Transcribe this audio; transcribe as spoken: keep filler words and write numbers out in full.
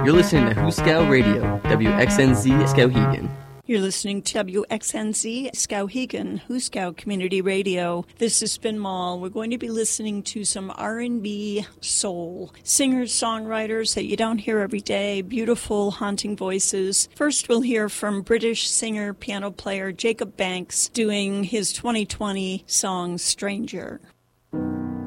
You're listening to Huskow Radio, W X N Z Skowhegan. You're listening to W X N Z Skowhegan, Huskow Community Radio. This is Spin Mall. We're going to be listening to some R and B soul. Singers, songwriters that you don't hear every day, beautiful, haunting voices. First, we'll hear from British singer, piano player Jacob Banks doing his twenty twenty song, Stranger.